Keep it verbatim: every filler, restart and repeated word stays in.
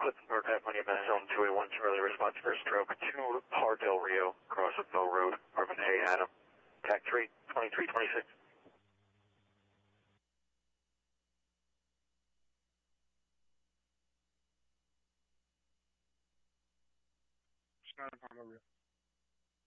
Cliftonburg, Half Money, M S Zone two eight one, Charlie, response for stroke two, Par Del Rio, cross of Bell Road, Marvin A. Adam, tac three, twenty-three twenty-six. It's not a Rio.